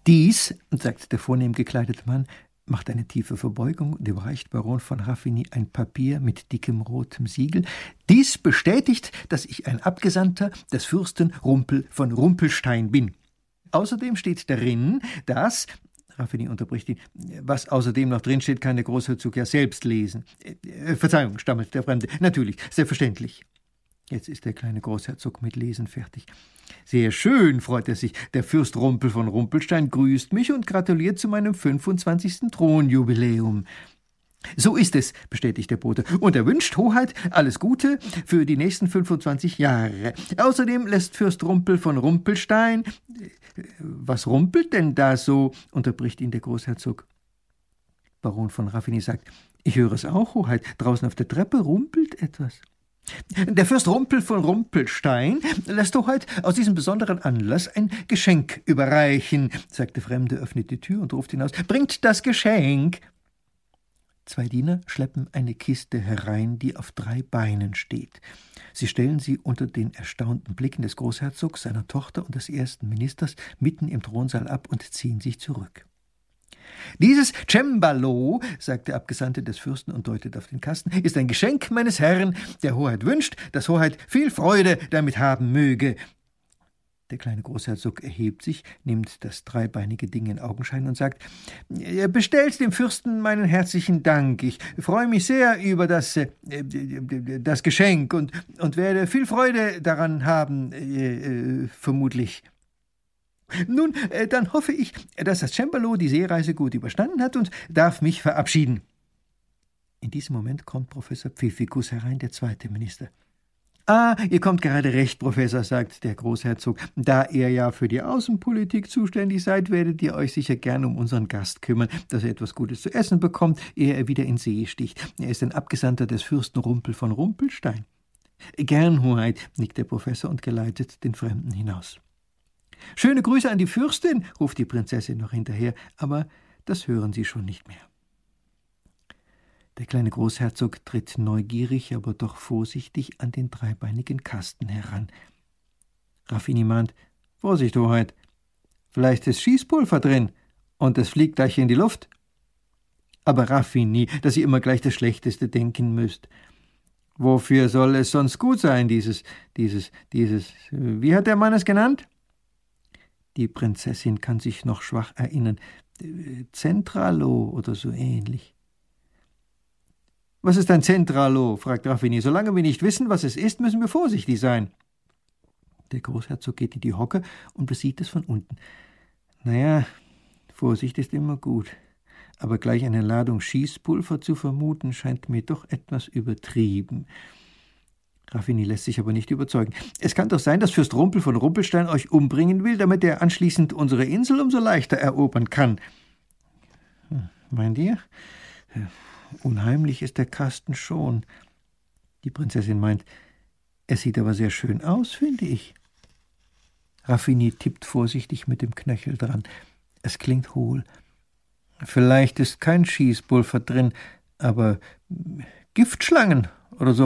Dies, sagt der vornehm gekleidete Mann, macht eine tiefe Verbeugung und überreicht Baron von Raffigny ein Papier mit dickem rotem Siegel. Dies bestätigt, dass ich ein Abgesandter des Fürsten Rumpel von Rumpelstein bin. Außerdem steht darin, dass... Raffigny unterbricht ihn. Was außerdem noch drin steht, kann der Großherzog ja selbst lesen. Verzeihung, stammelt der Fremde. Natürlich, selbstverständlich. Jetzt ist der kleine Großherzog mit Lesen fertig. Sehr schön, freut er sich. Der Fürst Rumpel von Rumpelstein grüßt mich und gratuliert zu meinem 25. Thronjubiläum. So ist es, bestätigt der Bote. Und er wünscht Hoheit alles Gute für die nächsten 25 Jahre. Außerdem lässt Fürst Rumpel von Rumpelstein... Was rumpelt denn da so? Unterbricht ihn der Großherzog. Baron von Raffigny sagt, ich höre es auch, Hoheit. Draußen auf der Treppe rumpelt etwas. Der Fürst Rumpel von Rumpelstein lässt Hoheit aus diesem besonderen Anlass ein Geschenk überreichen, sagt der Fremde, öffnet die Tür und ruft hinaus, bringt das Geschenk. 2 Diener schleppen eine Kiste herein, die auf 3 Beinen steht. Sie stellen sie unter den erstaunten Blicken des Großherzogs, seiner Tochter und des ersten Ministers mitten im Thronsaal ab und ziehen sich zurück. Dieses Cembalo, sagt der Abgesandte des Fürsten und deutet auf den Kasten, ist ein Geschenk meines Herrn, der Hoheit wünscht, dass Hoheit viel Freude damit haben möge. Der kleine Großherzog erhebt sich, nimmt das dreibeinige Ding in Augenschein und sagt, bestellt dem Fürsten meinen herzlichen Dank. Ich freue mich sehr über das Geschenk und werde viel Freude daran haben, vermutlich. Nun, dann hoffe ich, dass das Cembalo die Seereise gut überstanden hat und darf mich verabschieden. In diesem Moment kommt Professor Pfiffikus herein, der 2. Minister. »Ah, ihr kommt gerade recht, Professor«, sagt der Großherzog. »Da ihr ja für die Außenpolitik zuständig seid, werdet ihr euch sicher gern um unseren Gast kümmern, dass er etwas Gutes zu essen bekommt, ehe er wieder in See sticht. Er ist ein Abgesandter des Fürsten Rumpel von Rumpelstein.« »Gern, Hoheit«, nickt der Professor und geleitet den Fremden hinaus. »Schöne Grüße an die Fürstin«, ruft die Prinzessin noch hinterher, aber das hören sie schon nicht mehr. Der kleine Großherzog tritt neugierig, aber doch vorsichtig an den dreibeinigen Kasten heran. Raffigny mahnt, »Vorsicht, Hoheit, vielleicht ist Schießpulver drin und es fliegt gleich in die Luft.« »Aber Raffigny, dass ihr immer gleich das Schlechteste denken müsst. Wofür soll es sonst gut sein, dieses, wie hat der Mann es genannt?« Die Prinzessin kann sich noch schwach erinnern. Zentralo oder so ähnlich. »Was ist ein Zentralo?« fragt Raffigny. »Solange wir nicht wissen, was es ist, müssen wir vorsichtig sein.« Der Großherzog geht in die Hocke und besieht es von unten. »Naja, Vorsicht ist immer gut. Aber gleich eine Ladung Schießpulver zu vermuten, scheint mir doch etwas übertrieben.« Raffigny lässt sich aber nicht überzeugen. »Es kann doch sein, dass Fürst Rumpel von Rumpelstein euch umbringen will, damit er anschließend unsere Insel umso leichter erobern kann.« »Meint ihr? Unheimlich ist der Kasten schon.« Die Prinzessin meint, es sieht aber sehr schön aus, finde ich. Raffigny tippt vorsichtig mit dem Knöchel dran. Es klingt hohl. Vielleicht ist kein Schießpulver drin, aber Giftschlangen oder so.